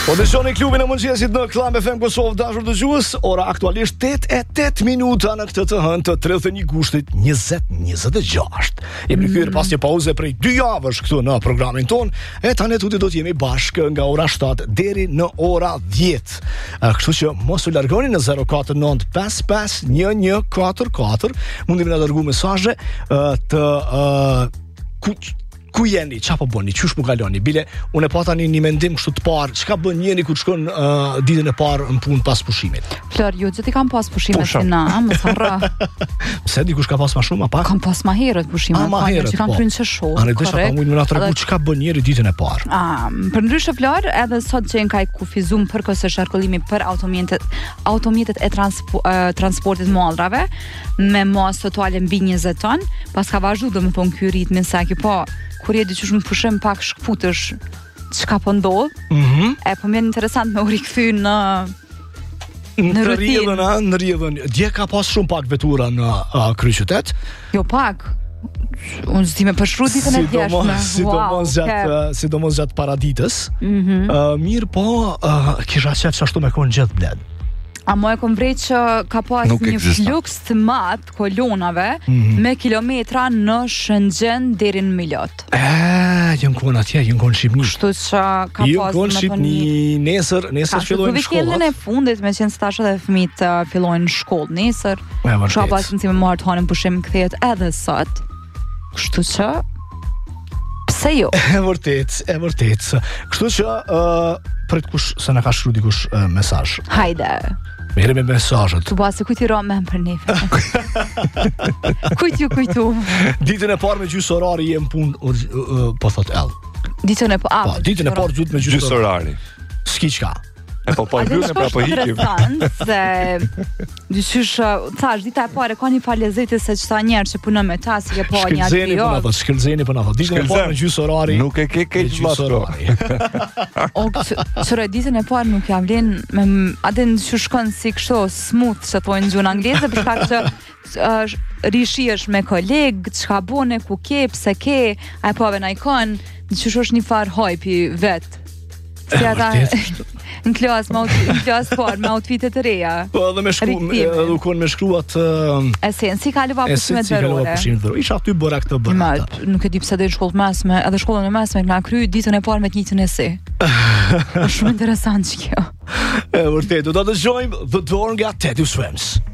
Audicioni klubin e mëngjesit në Klan FM Kosovë, dashur dëgjues, ora aktualisht 8:08 minuta në këtë të hënë të 31 gushtit 2026. Jemi rikthyer pas një pauze prej 2 javësh këtu në programin ton, e tani tuti do të jemi bashkë nga ora 7 deri në ora 10. Kështu që mos u largoni në 049 55 1144, mundi më na dërgoj mesazhe ku jeni, qa po bëni, qysh mu kaloni, bile, unë e pa tani një mendim kështu të parë, çka bën njeni kur shkon ditën e parë në punë pas pushimit? Flor, ju gjithë i kam pas pushimet si na, më sarra. Pse dikush ka pas ma shumë, a pak? Kam pas ma herët pushimet, ma herët, që kam pryn që shumë. Anë desha ta mujnë më na tregu çka bën njeri ditën e parë. Për ndryshe Flor, edhe sot që ka kufizum për kësë sharkullimi për automjetet e transportit mallrave, me masë totale mbi 20 ton, pas ka vazhdu dhe më thonë ky ritmin sa ki po, kur je diqysh më pushim pak shkëputësh çka po ndodh. E po më interesant me u rikthy në rutinë. Në rrjedhën. Dje ka pas shumë pak vetura në kryeqytet. Jo pak. Unë zdi me përshru ditën e djeshme. Sidomos gjatë paraditës. Mirë po, kisha qef që ashtu me konë gjithë bled. A mo e kom vrejt që ka pas një fluks të matë kolonave me kilometra në Shënxhen deri në Milot. Jënë konë atje, jënë konë Shqipni. Shtu që ka pas jënë konë Shqipni, nesër fillojnë shkollat. Ka e fundit me qenë stash edhe fëmijët fillojnë shkollë nesër. Ka pas në si me marë të hanën pushim këthejet edhe sot. Kështu që pse jo? E vërtet. Kështu që prit kush se na ka shkruar dikush mesazh. Hajde. Merrem me mesazhet. Tu basi kujt i rom me për ne. Kujtu. Ditën e parë me gjysë orari jem punë, po thot ell. Ditën e parë. Ditën e parë gjut me gjysë orari. S'ki çka. E po mbyllën pra po hiqim. Se dyqysh thash dita e parë ka një fal lezeti se çta njerëz që punon me ta si ke pa një atë. Shkëlzeni po na thot. Ditën e parë me gjysë orari. Nuk e ke keq orari. O çfarë ditën e parë nuk jam vlen me atë që shkon si kështu smooth që thonë në gjuhën angleze për shkak që rishihesh me koleg, çka bune, ku ke, pse ke, ai po vjen ai kon, dyqysh është një far hype vet. Si ata në klasë parë me outfitet të reja. Po edhe me shkruat si kalova pushimet verore. Isha aty bëra këtë bëra. Nuk e di pse dhe në shkollë mesme, edhe shkollën e mesme nga kry ditën e parë me të njëjtën e si. Është shumë interesant që kjo. E vërtet, do ta dëgjojmë The Door nga Teddy Swims.